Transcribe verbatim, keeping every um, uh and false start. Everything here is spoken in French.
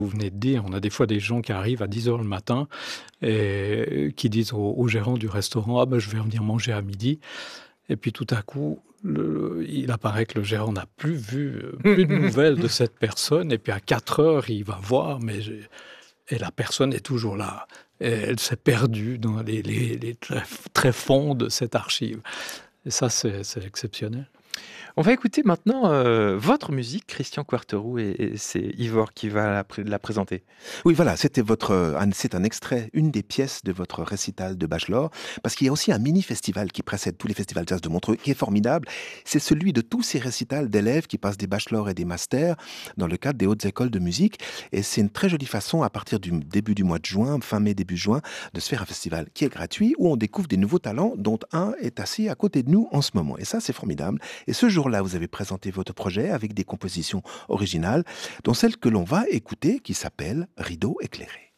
Vous venez de dire, on a des fois des gens qui arrivent à dix heures le matin et qui disent au au gérant du restaurant: «Ah ben, je vais venir manger à midi.» Et puis tout à coup, le il apparaît que le gérant n'a plus vu, heu, plus de nouvelles de cette personne et puis à quatre heures, il va voir, mais j'ai et la personne est toujours là. Et elle s'est perdue dans les les les trèf tréfonds de cette archive. Et ça, c'est c'est exceptionnel. On va écouter maintenant, heu, votre musique, Christian Querteroux, et et c'est Ivor qui va la pré la présenter. Oui, voilà, c'était votre, heu, un c'est un extrait, une des pièces de votre récital de bachelor, parce qu'il y a aussi un mini festival qui précède tous les festivals jazz de Montreux, qui est formidable. C'est celui de tous ces récitals d'élèves qui passent des bachelors et des masters dans le cadre des hautes écoles de musique, et c'est une très jolie façon, à partir du début du mois de juin, fin mai, début juin, de se faire un festival qui est gratuit, où on découvre des nouveaux talents, dont un est assis à côté de nous en ce moment, et ça, c'est formidable. Et ce jour-là, vous avez présenté votre projet avec des compositions originales, dont celle que l'on va écouter, qui s'appelle Rideau éclairé.